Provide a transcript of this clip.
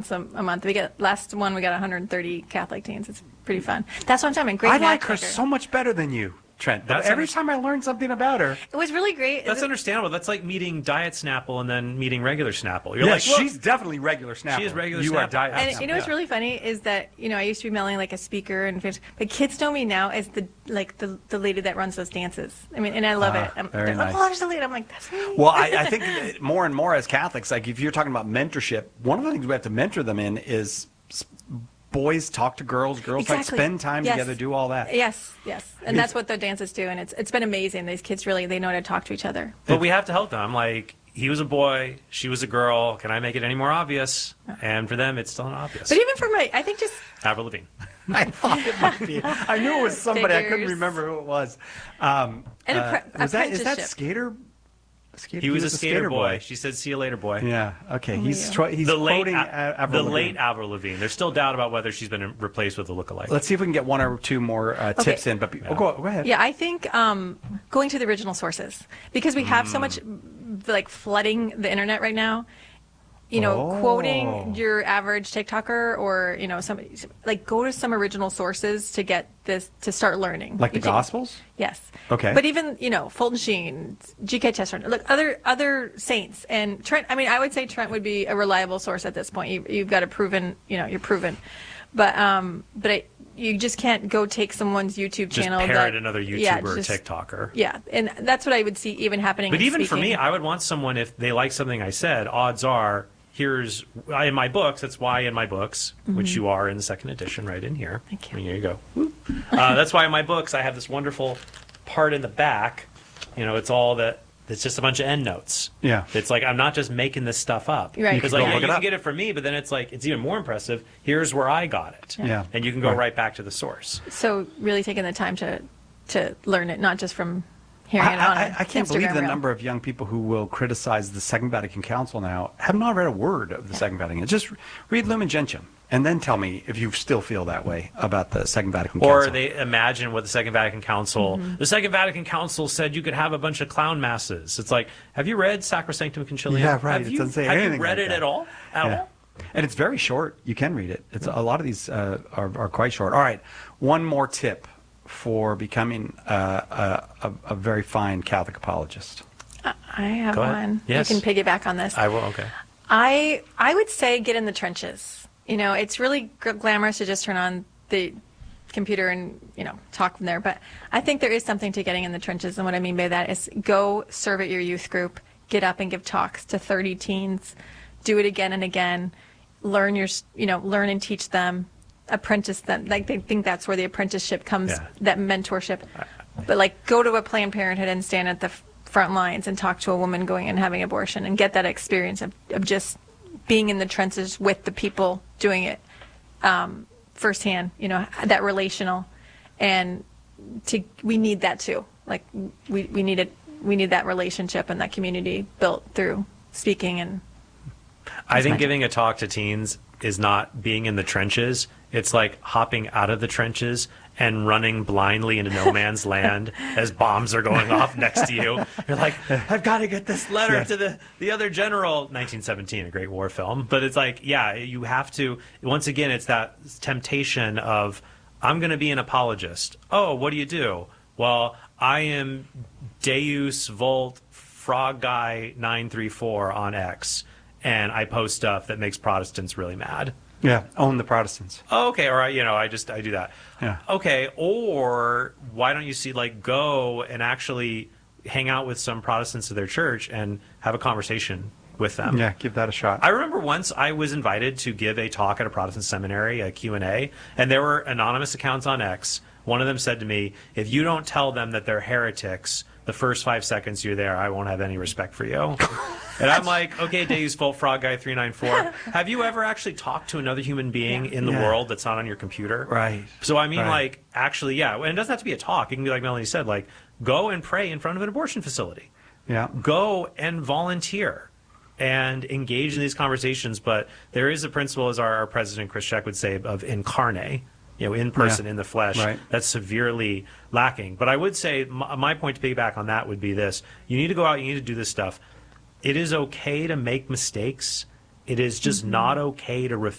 once a month. Last one we got 130 Catholic teens. It's pretty fun. That's what I'm talking about. Great I like her matchmaker. so much better than you, Trent. Every time I learn something about her. It was really great. That's understandable. That's like meeting Diet Snapple and then meeting regular Snapple. You're Yeah, like, well, she's definitely regular Snapple. She is regular You Snapple. are Diet And Snapple. you know what's really funny is that, you know, I used to be mailing like a speaker, but kids know me now as the lady that runs those dances. I mean, and I love it. Very nice. Oh, there's the lady. I'm like, that's me. Well, I think that more and more as Catholics, like if you're talking about mentorship, one of the things we have to mentor them in is boys talk to girls, girls like spend time together, do all that. Yes. And that's what the dances do, and it's been amazing. These kids really, they know how to talk to each other. But we have to help them. I'm like, he was a boy, she was a girl. Can I make it any more obvious? And for them, it's still not obvious. But even for I think just... Avril Lavigne. I thought it might be. I knew it was somebody. I couldn't Figures. remember who it was. And Is that apprenticeship. Skater? He was a skater boy. She said, "See you later, boy." Yeah. Okay. He's the quoting late Avril the Lavigne. late Avril Lavigne. There's still doubt about whether she's been replaced with a lookalike. Let's see if we can get one or two more tips in. But go ahead. Yeah, I think going to the original sources, because we have so much like flooding the internet right now. You know, quoting your average TikToker or, you know, somebody, like, go to some original sources to get this, to start learning. Like the Gospels? Yes. Okay. But even, you know, Fulton Sheen, G.K. Chesterton, look, other saints. And Trent, I mean, I would say Trent would be a reliable source at this point. You've got a proven, you know, you're proven. But you just can't go take someone's YouTube channel. Just parrot another YouTuber or TikToker. Yeah, and that's what I would see even happening. But in even for speaking. me, I would want someone, if they like something I said, odds are, here's in my books. That's why in my books, which you are in the second edition, right in here. Thank you. Here you go. That's why in my books I have this wonderful part in the back. You know, it's all that. It's just a bunch of endnotes. Yeah. It's like I'm not just making this stuff up. Right. Because like you can get it from me, but then it's like it's even more impressive. Here's where I got it. Yeah. And you can go right back to the source. So really taking the time to learn it, not just from hearing it on I can't believe Instagram the reel. number of young people who will criticize the Second Vatican Council now have not read a word of the Second Vatican. Just read Lumen Gentium and then tell me if you still feel that way about the Second Vatican Council. Or they imagine what the Second Vatican Council, the Second Vatican Council said you could have a bunch of clown masses. It's like, have you read Sacrosanctum Concilium? Yeah, right. Have It you, doesn't say have anything you read like it that. at all? At all? And it's very short. You can read it. It's a lot of these are quite short. All right, one more tip for becoming a very fine Catholic apologist. I have Go ahead. one. Yes. You can piggyback on this. I will, okay. I would say get in the trenches. You know, it's really glamorous to just turn on the computer and, you know, talk from there. But I think there is something to getting in the trenches. And what I mean by that is go serve at your youth group, get up and give talks to 30 teens, do it again and again, learn and teach them, apprentice them. Like, they think that's where the apprenticeship comes, that mentorship. But like, go to a Planned Parenthood and stand at the front lines and talk to a woman going and having abortion and get that experience of just being in the trenches with the people doing it firsthand, you know, that relational. And we need that too. Like, we need that relationship and that community built through speaking. And I think giving a talk to teens is not being in the trenches. It's like hopping out of the trenches and running blindly into no man's land as bombs are going off next to you. You're like, I've got to get this letter to the other general. 1917, a great war film. But it's like, yeah, you have to, once again, it's that temptation of, I'm going to be an apologist. Oh, what do you do? Well, I am Deus Volt Frog Guy 934 on X, and I post stuff that makes Protestants really mad. Yeah, own the Protestants. Oh, okay, all right, you know, I do that. Yeah. Okay, or why don't you go and actually hang out with some Protestants of their church and have a conversation with them? Yeah, give that a shot. I remember once I was invited to give a talk at a Protestant seminary, a Q&A, and there were anonymous accounts on X. One of them said to me, if you don't tell them that they're heretics the first 5 seconds you're there, I won't have any respect for you. And I'm like, okay, Deus Volt Frog Guy 394, have you ever actually talked to another human being in the world that's not on your computer? Right. So I mean, like, actually, yeah, and it doesn't have to be a talk. It can be like Melanie said, like, go and pray in front of an abortion facility. Yeah. Go and volunteer and engage in these conversations. But there is a principle, as our president, Chris Scheck, would say, of incarnate, you know, in person, in the flesh, that's severely lacking. But I would say my point to piggyback on that would be this. You need to go out, you need to do this stuff. It is okay to make mistakes. It is just not okay to refuse